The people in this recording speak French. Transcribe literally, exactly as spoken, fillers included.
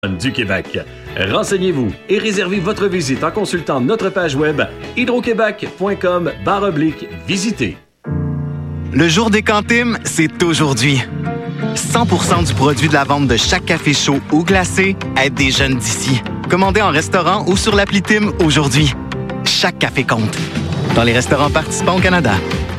du Québec. Renseignez-vous et réservez votre visite en consultant notre page web hydroquebec.com barre oblique visiter. Le jour des centimes, c'est aujourd'hui. cent pour cent du produit de la vente de chaque café chaud ou glacé aide des jeunes d'ici. Commandez en restaurant ou sur l'appli Tim aujourd'hui. Chaque café compte. Dans les restaurants participants au Canada.